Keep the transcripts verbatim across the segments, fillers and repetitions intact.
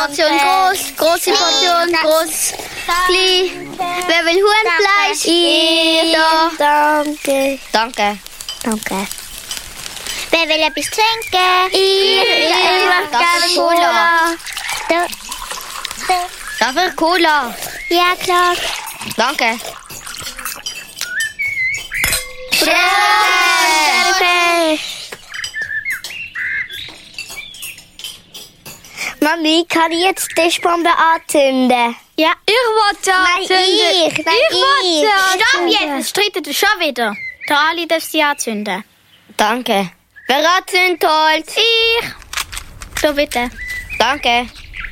Portion groß, große Portion groß, klein. Wer will Huhnfleisch? Ich. Da. Danke. Danke. Danke. Wer will etwas trinken? Ich. Ich möchte gerne Cola. Da. Da. Darf ich Cola? Ja, klar. Danke. Danke. Mami, kann ich jetzt die Tischbombe anzünden? Ja. Ich wollte Nein, anzünden. ich. Nein, ich wollte ich. Stopp jetzt, es streitet ihr schon wieder. Der Ali darf sie anzünden. Danke. Wer anzündet Holz? Ich. So bitte. Danke.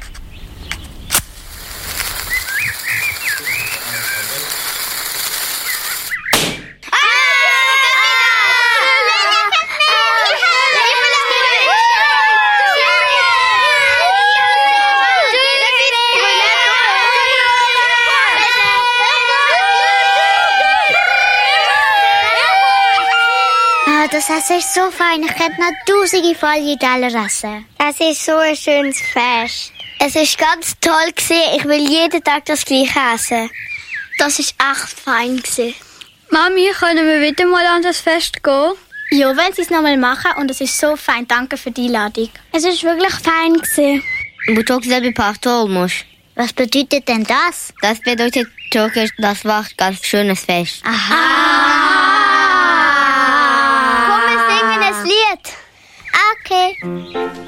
Das Essen ist so fein, ich könnte noch tausende volle Teller essen. Es ist so ein schönes Fest. Es war ganz toll gewesen. Ich will jeden Tag das Gleiche essen. Das war echt fein gewesen. Mami, können wir wieder mal an das Fest gehen? Ja, wenn sie es nochmal machen und es ist so fein. Danke für die Einladung. Es war wirklich fein gewesen. Du sagst, dass du Pastor musst. Was bedeutet denn das? Das bedeutet, Türkisch, das war ein ganz schönes Fest. Aha. Komm, wir singen ein Lied. Okay.